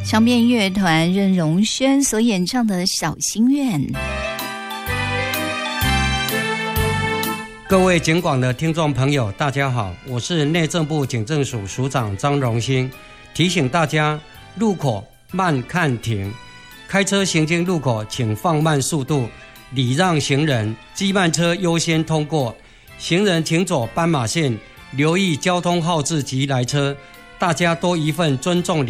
场面乐团任荣轩所演唱的小心愿。 各位警广的听众朋友大家好，我是内政部警政署署长张荣兴，提醒大家路口慢看停，开车行经路口请放慢速度，礼让行人，机慢车优先通过，行人请走斑马线，留意交通号志及来车，大家多一份尊重